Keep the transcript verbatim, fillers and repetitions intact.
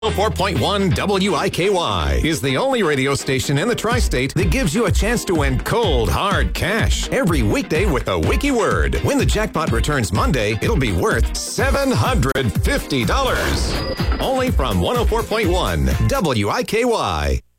one oh four point one W I K Y is the only radio station in the tri-state that gives you a chance to win cold, hard cash every weekday with a wiki word. When the jackpot returns Monday, it'll be worth seven hundred fifty dollars. Only from one oh four point one W I K Y.